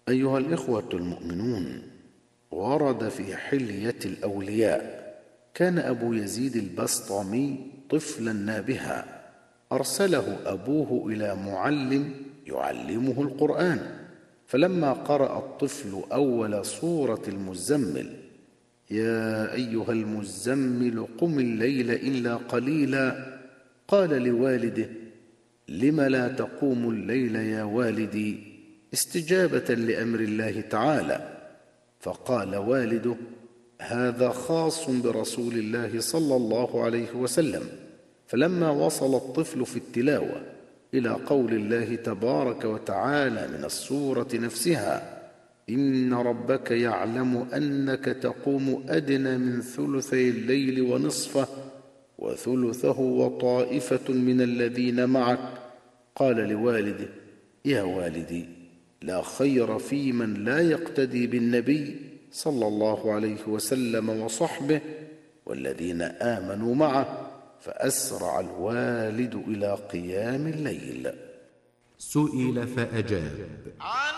أيها الإخوة المؤمنون، ورد في حلية الأولياء: كان أبو يزيد البسطامي طفلا نابها، أرسله أبوه إلى معلم يعلمه القرآن، فلما قرأ الطفل أول سورة المزمل: يا أيها المزمل قم الليل إلا قليلا، قال لوالده: لم لا تقوم الليل يا والدي؟ استجابة لأمر الله تعالى. فقال والده: هذا خاص برسول الله صلى الله عليه وسلم. فلما وصل الطفل في التلاوة إلى قول الله تبارك وتعالى من السورة نفسها: إن ربك يعلم أنك تقوم أدنى من ثلثي الليل ونصفه وثلثه وطائفة من الذين معك، قال لوالده: يا والدي، لا خير في من لا يقتدي بالنبي صلى الله عليه وسلم وصحبه والذين آمنوا معه. فأسرع الوالد إلى قيام الليل. سئل فأجاب: